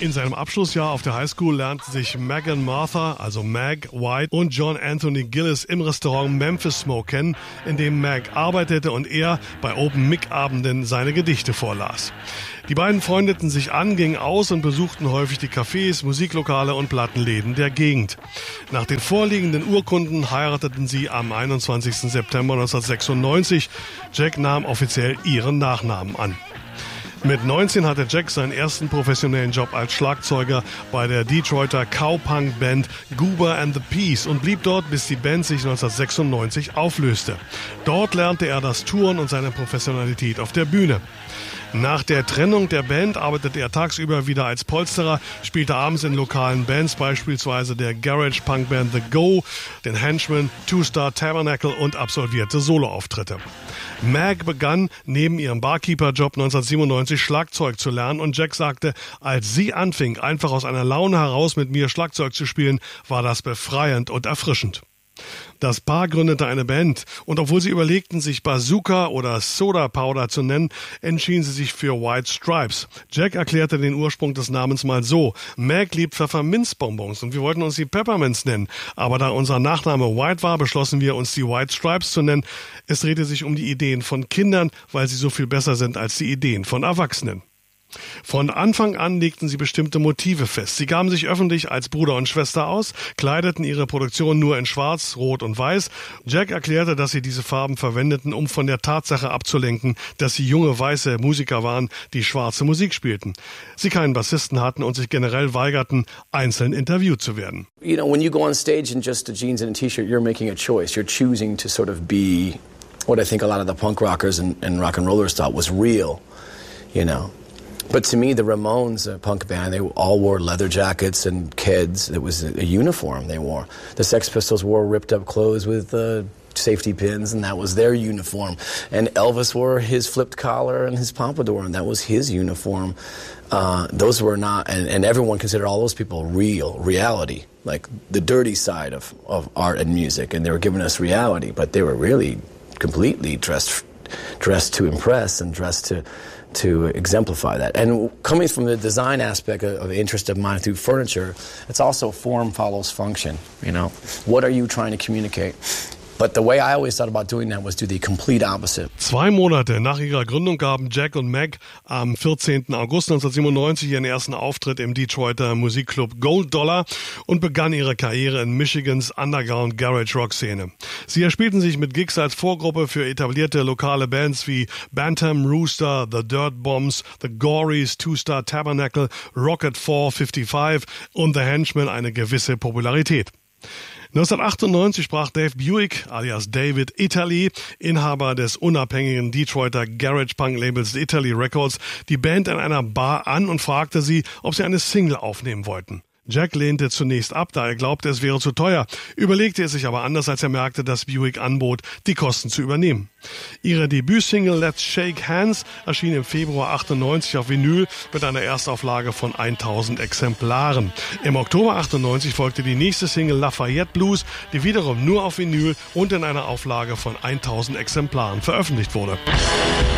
In seinem Abschlussjahr auf der Highschool lernten sich Megan Martha, also Mag White, und John Anthony Gillis im Restaurant Memphis Smoke kennen, in dem Mag arbeitete und er bei Open-Mic-Abenden seine Gedichte vorlas. Die beiden freundeten sich an, gingen aus und besuchten häufig die Cafés, Musiklokale und Plattenläden der Gegend. Nach den vorliegenden Urkunden heirateten sie am 21. September 1996. Jack nahm offiziell ihren Nachnamen an. Mit 19 hatte Jack seinen ersten professionellen Job als Schlagzeuger bei der Detroiter Cowpunk-Band Goober and the Peas und blieb dort, bis die Band sich 1996 auflöste. Dort lernte er das Touren und seine Professionalität auf der Bühne. Nach der Trennung der Band arbeitete er tagsüber wieder als Polsterer, spielte abends in lokalen Bands, beispielsweise der Garage-Punk-Band The Go, den Henchmen, Two Star Tabernacle und absolvierte Soloauftritte. Mag begann neben ihrem Barkeeper-Job 1997 Schlagzeug zu lernen und Jack sagte, als sie anfing, einfach aus einer Laune heraus mit mir Schlagzeug zu spielen, war das befreiend und erfrischend. Das Paar gründete eine Band und obwohl sie überlegten, sich Bazooka oder Soda Powder zu nennen, entschieden sie sich für White Stripes. Jack erklärte den Ursprung des Namens mal so: Mag liebt Pfefferminzbonbons und wir wollten uns die Peppermints nennen, aber da unser Nachname White war, beschlossen wir, uns die White Stripes zu nennen. Es drehte sich um die Ideen von Kindern, weil sie so viel besser sind als die Ideen von Erwachsenen. Von Anfang an legten sie bestimmte Motive fest. Sie gaben sich öffentlich als Bruder und Schwester aus, kleideten ihre Produktion nur in Schwarz, Rot und Weiß. Jack erklärte, dass sie diese Farben verwendeten, um von der Tatsache abzulenken, dass sie junge weiße Musiker waren, die schwarze Musik spielten. Sie keinen Bassisten hatten und sich generell weigerten, einzeln interviewt zu werden. You know, when you go on stage in just the jeans and a t-shirt, you're making a choice. You're choosing to sort of be what I think a lot of the punk rockers and rock and rollers thought was real, you know. But to me, the Ramones, a punk band, they all wore leather jackets and kids. It was a uniform they wore. The Sex Pistols wore ripped-up clothes with safety pins, and that was their uniform. And Elvis wore his flipped collar and his pompadour, and that was his uniform. Those were not, and everyone considered all those people reality, like the dirty side of art and music. And they were giving us reality, but they were really completely dressed to impress and dressed to exemplify that. And coming from the design aspect of interest of mine through furniture, it's also form follows function, you know. What are you trying to communicate? But the way I always thought about doing that was do the complete opposite. 2 Monate nach ihrer Gründung gaben Jack und Mag am 14. August 1997 ihren ersten Auftritt im Detroiter Musikclub Gold Dollar und begann ihre Karriere in Michigans Underground Garage Rock Szene. Sie erspielten sich mit Gigs als Vorgruppe für etablierte lokale Bands wie Bantam Rooster, The Dirt Bombs, The Gories, Two Star Tabernacle, Rocket 455 und The Henchmen eine gewisse Popularität. 1998 sprach Dave Buick, alias David Italy, Inhaber des unabhängigen Detroiter Garage-Punk-Labels Italy Records, die Band in einer Bar an und fragte sie, ob sie eine Single aufnehmen wollten. Jack lehnte zunächst ab, da er glaubte, es wäre zu teuer, überlegte es sich aber anders, als er merkte, dass Buick anbot, die Kosten zu übernehmen. Ihre Debütsingle Let's Shake Hands erschien im Februar 98 auf Vinyl mit einer Erstauflage von 1000 Exemplaren. Im Oktober 98 folgte die nächste Single Lafayette Blues, die wiederum nur auf Vinyl und in einer Auflage von 1000 Exemplaren veröffentlicht wurde.